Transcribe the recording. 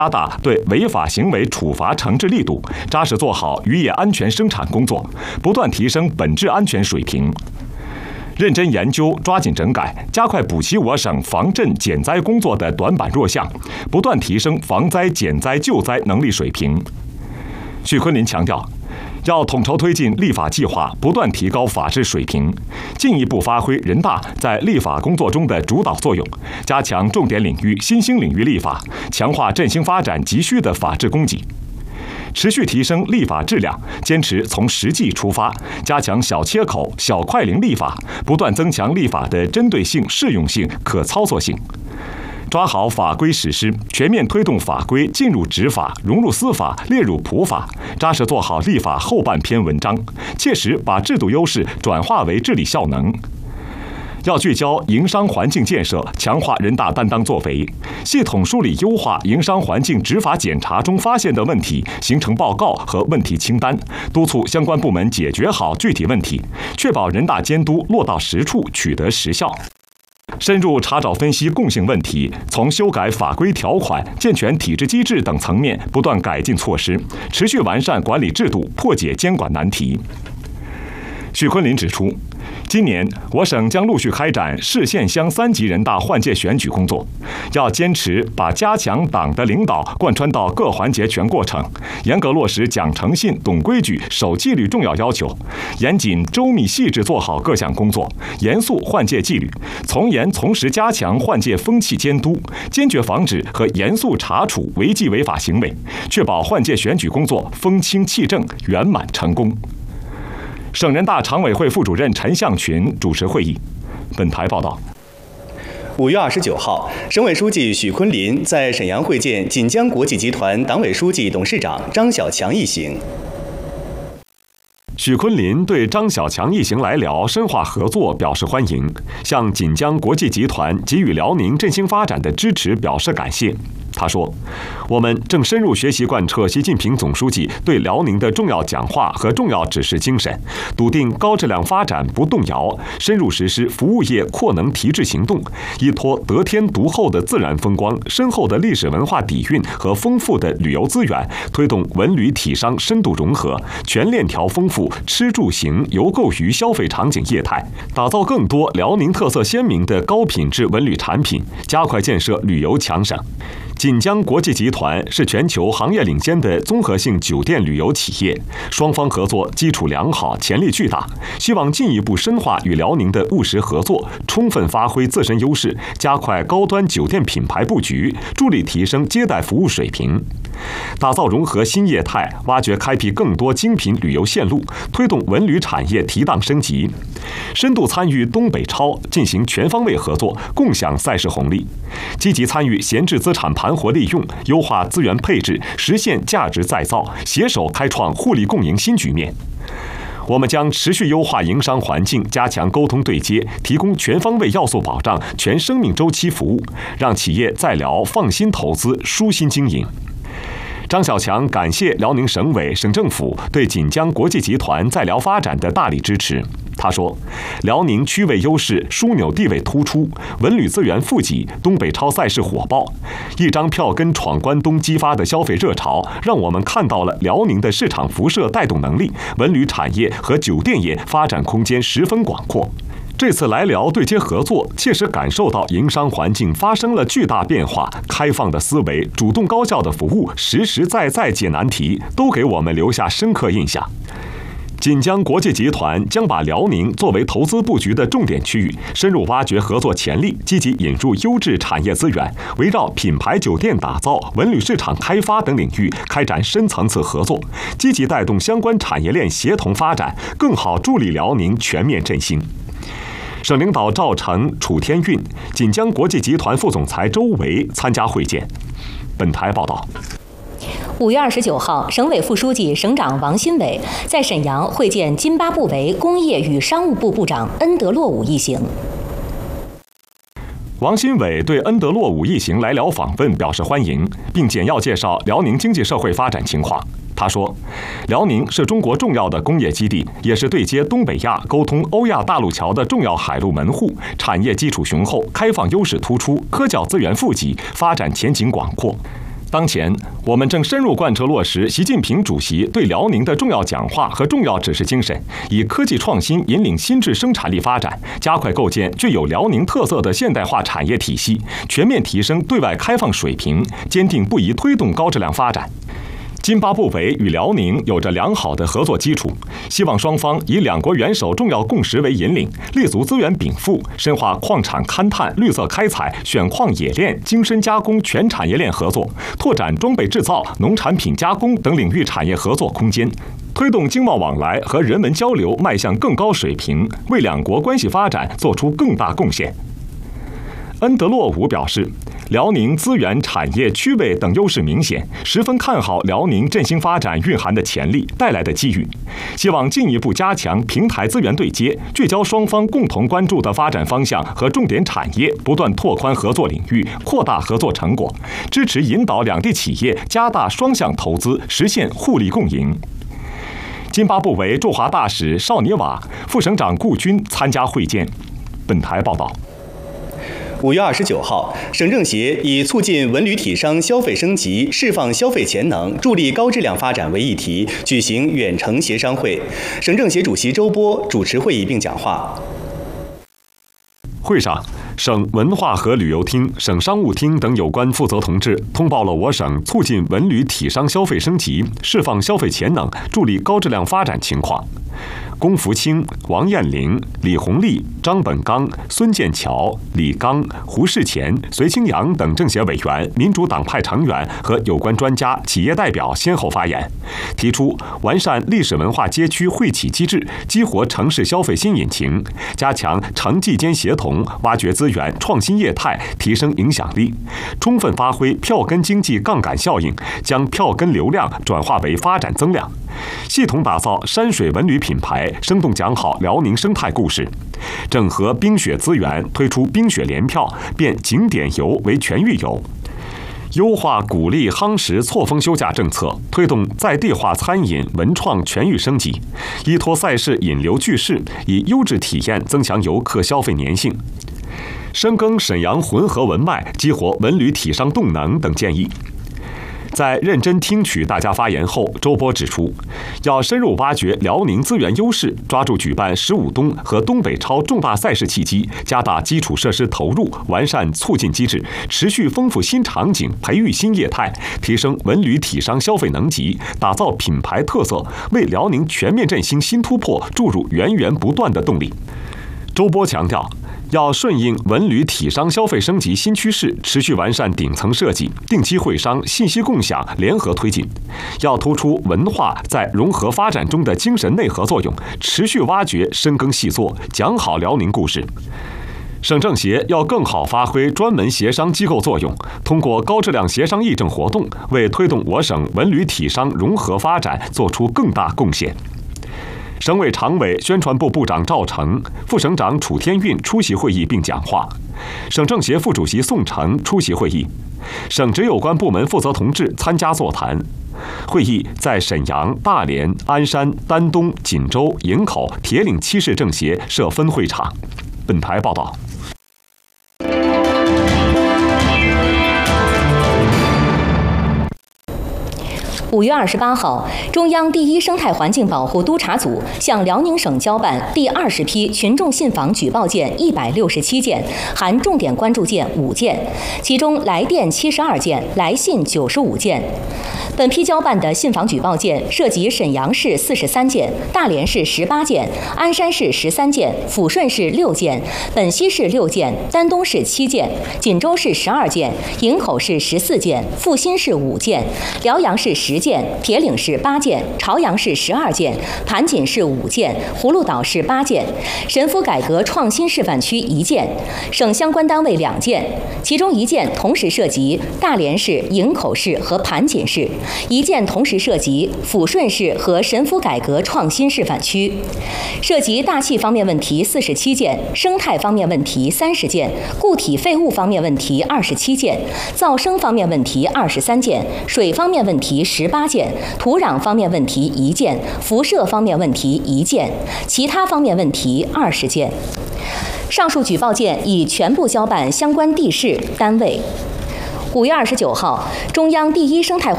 加大对违法行为处罚惩治力度，扎实做好渔业安全生产工作，不断提升本质安全水平。认真研究，抓紧整改，加快补齐我省防震减灾工作的短板弱项，不断提升防灾减灾救灾能力水平。许昆林强调，要统筹推进立法计划，不断提高法治水平，进一步发挥人大在立法工作中的主导作用，加强重点领域、新兴领域立法，强化振兴发展急需的法治供给。持续提升立法质量，坚持从实际出发，加强小切口、小快灵立法，不断增强立法的针对性、适用性、可操作性。抓好法规实施，全面推动法规进入执法、融入司法、列入普法，扎实做好立法后半篇文章，切实把制度优势转化为治理效能。要聚焦营商环境建设，强化人大担当作为，系统梳理优化营商环境执法检查中发现的问题，形成报告和问题清单，督促相关部门解决好具体问题，确保人大监督落到实处，取得实效。深入查找分析共性问题，从修改法规条款、健全体制机制等层面不断改进措施，持续完善管理制度，破解监管难题。许昆林指出，今年我省将陆续开展市县乡3级人大换届选举工作，要坚持把加强党的领导贯穿到各环节全过程，严格落实讲诚信、懂规矩、守纪律重要要求，严谨周密细致做好各项工作，严肃换届纪律，从严从实加强换届风气监督，坚决防止和严肃查处违纪违法行为，确保换届选举工作风清气正、圆满成功。省人大常委会副主任陈向群主持会议。本台报道。 5月29号，省委书记许昆林在沈阳会见锦江国际集团党委书记、董事长张小强一行。 许昆林对张小强一行来辽深化合作表示欢迎，向锦江国际集团给予辽宁振兴发展的支持表示感谢。他说，我们正深入学习贯彻习近平总书记对辽宁的重要讲话和重要指示精神，笃定高质量发展不动摇，深入实施服务业扩能提质行动，依托得天独厚的自然风光、深厚的历史文化底蕴和丰富的旅游资源，推动文旅体商深度融合，全链条丰富吃住行游购娱消费场景业态，打造更多辽宁特色鲜明的高品质文旅产品，加快建设旅游强省。锦江国际集团是全球行业领先的综合性酒店旅游企业，双方合作基础良好，潜力巨大，希望进一步深化与辽宁的务实合作，充分发挥自身优势，加快高端酒店品牌布局，助力提升接待服务水平，打造融合新业态，挖掘开辟更多精品旅游线路，推动文旅产业提档升级，深度参与东北超，进行全方位合作，共享赛事红利，积极参与闲置资产盘活利用，优化资源配置，实现价值再造，携手开创互利共赢新局面。我们将持续优化营商环境，加强沟通对接，提供全方位要素保障、全生命周期服务，让企业在辽放心投资、舒心经营。张小强感谢辽宁省委、省政府对锦江国际集团在辽发展的大力支持。他说，辽宁区位优势、枢纽地位突出，文旅资源富集，东北超赛事火爆，一张票根闯关东激发的消费热潮，让我们看到了辽宁的市场辐射带动能力，文旅产业和酒店业发展空间十分广阔。这次来辽对接合作，切实感受到营商环境发生了巨大变化，开放的思维、主动高效的服务、实实在在解难题，都给我们留下深刻印象。锦江国际集团将把辽宁作为投资布局的重点区域，深入挖掘合作潜力，积极引入优质产业资源，围绕品牌酒店打造、文旅市场开发等领域开展深层次合作，积极带动相关产业链协同发展，更好助力辽宁全面振兴。省领导赵成、楚天运、锦江国际集团副总裁周维参加会见。本台报道。 5月29号，省委副书记、省长王新伟在沈阳会见津巴布韦工业与商务部部长恩德洛武一行。 王新伟对恩德洛武一行来辽访问表示欢迎，并简要介绍辽宁经济社会发展情况。他说，辽宁是中国重要的工业基地，也是对接东北亚、沟通欧亚大陆桥的重要海陆门户，产业基础雄厚，开放优势突出，科教资源富集，发展前景广阔。 当前，我们正深入贯彻落实习近平主席对辽宁的重要讲话和重要指示精神，以科技创新引领新质生产力发展，加快构建具有辽宁特色的现代化产业体系，全面提升对外开放水平，坚定不移推动高质量发展。津巴布韦与辽宁有着良好的合作基础，希望双方以两国元首重要共识为引领，立足资源禀赋，深化矿产勘探、绿色开采、选矿冶炼、精深加工全产业链合作，拓展装备制造、农产品加工等领域产业合作空间，推动经贸往来和人文交流迈向更高水平，为两国关系发展做出更大贡献。恩德洛伍表示，辽宁资源、产业、区位等优势明显，十分看好辽宁振兴发展蕴含的潜力带来的机遇，希望进一步加强平台资源对接，聚焦双方共同关注的发展方向和重点产业，不断拓宽合作领域，扩大合作成果，支持引导两地企业加大双向投资，实现互利共赢。津巴布韦驻华大使绍尼瓦、副省长顾军参加会见。本台报道。 5月29号，省政协以促进文旅体商消费升级、释放消费潜能、助力高质量发展为议题，举行远程协商会。省政协主席周波主持会议并讲话。 会上，省文化和旅游厅、省商务厅等有关负责同志通报了我省促进文旅体商消费升级、释放消费潜能、助力高质量发展情况。龚福清、王艳玲、李红利、张本刚、孙建桥、李刚、胡世前、隋清扬等政协委员、民主党派成员和有关专家、企业代表先后发言，提出完善历史文化街区惠企机制，激活城市消费新引擎，加强城际间协同，挖掘资源、创新业态，提升影响力，充分发挥票根经济杠杆效应，将票根流量转化为发展增量。系统打造山水文旅品牌，生动讲好辽宁生态故事，整合冰雪资源，推出冰雪联票，变景点游为全域游，优化鼓励夯实错峰休假政策，推动在地化餐饮文创全域升级，依托赛事引流聚势，以优质体验增强游客消费粘性，深耕沈阳浑河文脉，激活文旅体商动能等建议。在认真听取大家发言后，周波指出，要深入挖掘辽宁资源优势，抓住举办15冬和东北超重大赛事契机，加大基础设施投入，完善促进机制，持续丰富新场景，培育新业态，提升文旅体商消费能级，打造品牌特色，为辽宁全面振兴新突破注入源源不断的动力。周波强调，要顺应文旅体商消费升级新趋势，持续完善顶层设计、定期会商、信息共享联合推进。要突出文化在融合发展中的精神内核作用，持续挖掘深耕细作，讲好辽宁故事。省政协要更好发挥专门协商机构作用，通过高质量协商议政活动，为推动我省文旅体商融合发展做出更大贡献。省委常委、宣传部部长赵成、副省长楚天运出席会议并讲话，省政协副主席宋成出席会议，省直有关部门负责同志参加座谈。会议在沈阳、大连、鞍山、丹东、锦州、营口、铁岭7市政协设分会场。本台报道。 5月28号，中央第一生态环境保护督察组向辽宁省交办第20批群众信访举报件167件，含重点关注件5件，其中来电72件，来信95件。本批交办的信访举报件涉及沈阳市43件、大连市18件、鞍山市13件、抚顺市6件、本溪市6件、丹东市7件、锦州市12件、营口市14件、阜新市5件、辽阳市10件、铁岭市8件、朝阳市12件、盘锦市5件、葫芦岛市8件、神府改革创新示范区1件，省相关单位2件，其中1件同时涉及大连市、营口市和盘锦市，1件同时涉及抚顺市和神府改革创新示范区。涉及大气方面问题47件，生态方面问题30件，固体废物方面问题27件，噪声方面问题23件，水方面问题18件，土壤方面问题1件，辐射方面问题1件，其他方面问题20件。上述举报件已全部交办相关地市单位。 5月29号，中央第一生态环